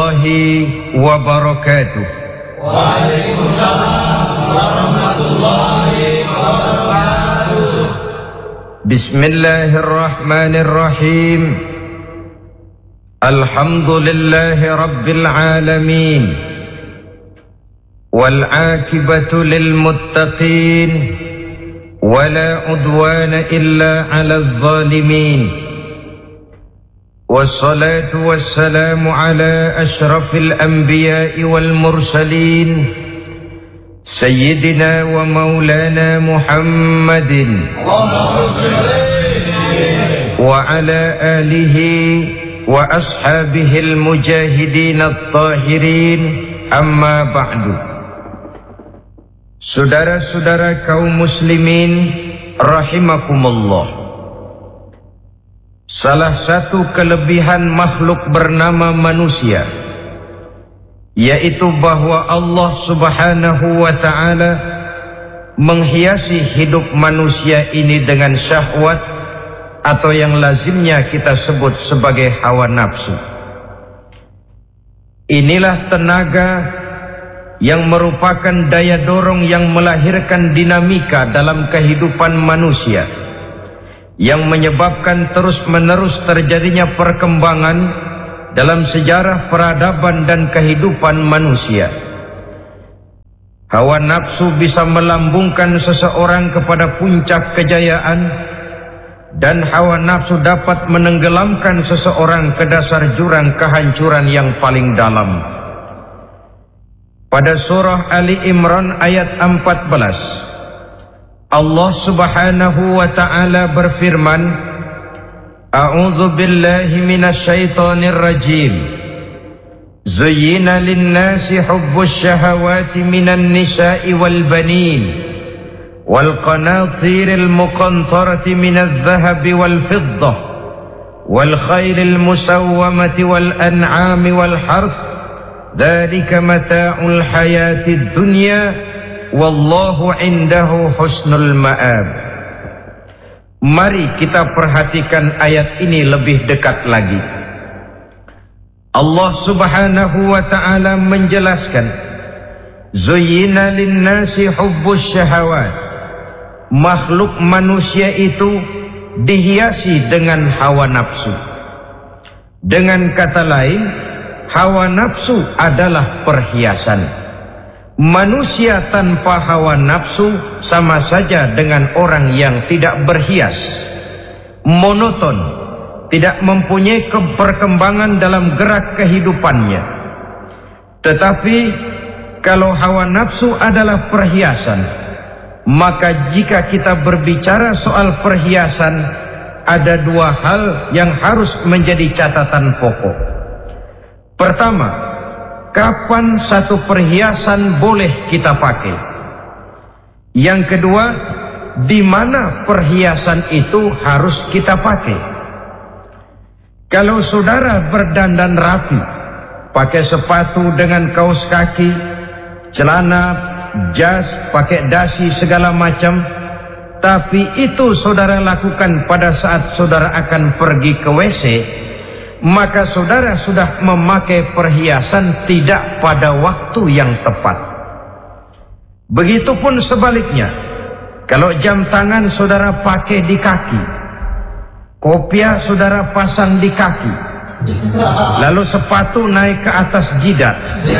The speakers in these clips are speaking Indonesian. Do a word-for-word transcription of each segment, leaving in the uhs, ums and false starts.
warahmatullahi wabarakatuh. Waalaikumsalam warahmatullahi wabarakatuh. Bismillahirrahmanirrahim. Alhamdulillahi rabbil alamin. Wal aqibatu lil muttaqin. Wala udwana illa 'alal zalimin. والصلاة والسلام على أشرف الأنبياء والمرسلين سيدنا ومولانا محمد وعلى آله وأصحابه المجاهدين الطاهرين أما بعد. Saudara-saudara kaum muslimin rahimakumullah. Salah satu kelebihan makhluk bernama manusia, yaitu bahwa Allah subhanahu wa ta'ala menghiasi hidup manusia ini dengan syahwat atau yang lazimnya kita sebut sebagai hawa nafsu. Inilah tenaga yang merupakan daya dorong yang melahirkan dinamika dalam kehidupan manusia, yang menyebabkan terus-menerus terjadinya perkembangan dalam sejarah peradaban dan kehidupan manusia. Hawa nafsu bisa melambungkan seseorang kepada puncak kejayaan, dan hawa nafsu dapat menenggelamkan seseorang ke dasar jurang kehancuran yang paling dalam. Pada surah Ali Imran ayat empat belas, Allah subhanahu wa ta'ala berfirman, A'udzu billahi minasyaitonir rajim. Zuyyina lin-nasi hubbus syahawati minan nisa'i wal banin wal qanatiril muqantarati minadh dhahabi wal fiddah wal khaylil musawwamati wal an'ami wal harth. Dzalika mata'ul hayatid dunya wallahu indahu husnul ma'ab. Mari kita perhatikan ayat ini lebih dekat lagi. Allah subhanahu wa ta'ala menjelaskan, Zuyyina linnasi hubbus syahawat. Makhluk manusia itu dihiasi dengan hawa nafsu. Dengan kata lain, hawa nafsu adalah perhiasan. Manusia tanpa hawa nafsu sama saja dengan orang yang tidak berhias, monoton, tidak mempunyai perkembangan dalam gerak kehidupannya. Tetapi kalau hawa nafsu adalah perhiasan, maka jika kita berbicara soal perhiasan, ada dua hal yang harus menjadi catatan pokok. Pertama, kapan satu perhiasan boleh kita pakai? Yang kedua, di mana perhiasan itu harus kita pakai? Kalau saudara berdandan rapi, pakai sepatu dengan kaos kaki, celana, jas, pakai dasi segala macam, tapi itu saudara lakukan pada saat saudara akan pergi ke W C, maka saudara sudah memakai perhiasan tidak pada waktu yang tepat. Begitupun sebaliknya, kalau jam tangan saudara pakai di kaki, kopiah saudara pasang di kaki, lalu sepatu naik ke atas jidat,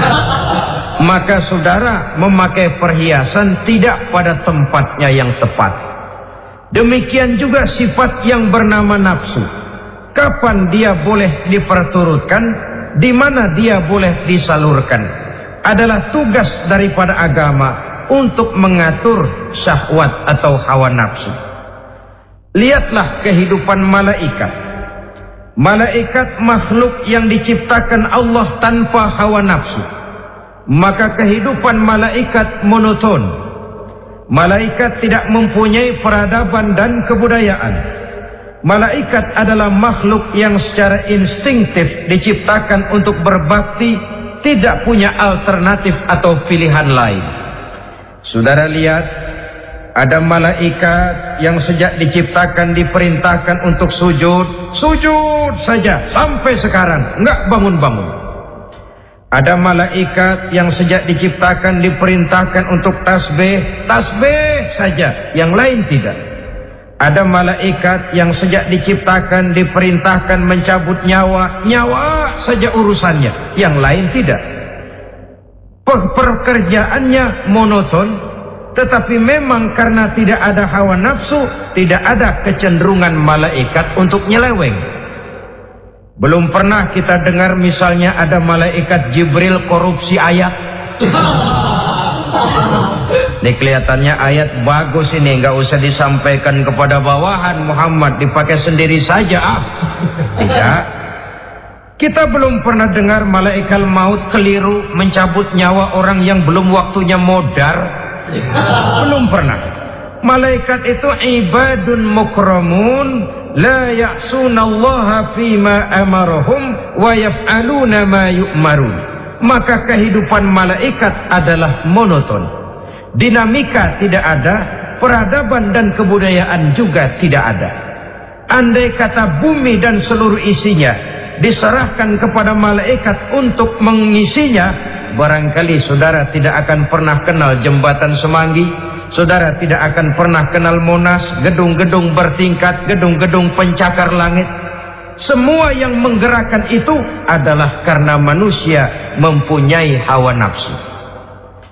maka saudara memakai perhiasan tidak pada tempatnya yang tepat. Demikian juga sifat yang bernama nafsu. Kapan dia boleh diperturutkan, di mana dia boleh disalurkan, adalah tugas daripada agama untuk mengatur syahwat atau hawa nafsu. Lihatlah kehidupan malaikat. Malaikat makhluk yang diciptakan Allah tanpa hawa nafsu. Maka kehidupan malaikat monoton. Malaikat tidak mempunyai peradaban dan kebudayaan. Malaikat adalah makhluk yang secara instinktif diciptakan untuk berbakti, tidak punya alternatif atau pilihan lain. Saudara lihat, ada malaikat yang sejak diciptakan diperintahkan untuk sujud, sujud saja sampai sekarang, enggak bangun-bangun. Ada malaikat yang sejak diciptakan diperintahkan untuk tasbih, tasbih saja, yang lain tidak. Ada malaikat yang sejak diciptakan diperintahkan mencabut nyawa, nyawa saja urusannya, yang lain tidak. Pekerjaannya monoton, tetapi memang karena tidak ada hawa nafsu, tidak ada kecenderungan malaikat untuk nyeleweng. Belum pernah kita dengar misalnya ada malaikat Jibril korupsi ayat. Ini kelihatannya ayat bagus ini, nggak usah disampaikan kepada bawahan Muhammad, dipakai sendiri saja. Ah, tidak. Kita belum pernah dengar malaikat maut keliru mencabut nyawa orang yang belum waktunya modar. Belum pernah. Malaikat itu ibadun mukramun, la ya'sunallaha fima amarahum wa yaf'aluna ma yu'marun. Maka kehidupan malaikat adalah monoton. Dinamika tidak ada, peradaban dan kebudayaan juga tidak ada. Andai kata bumi dan seluruh isinya diserahkan kepada malaikat untuk mengisinya, barangkali saudara tidak akan pernah kenal jembatan Semanggi, saudara tidak akan pernah kenal Monas, gedung-gedung bertingkat, gedung-gedung pencakar langit. Semua yang menggerakkan itu adalah karena manusia mempunyai hawa nafsu.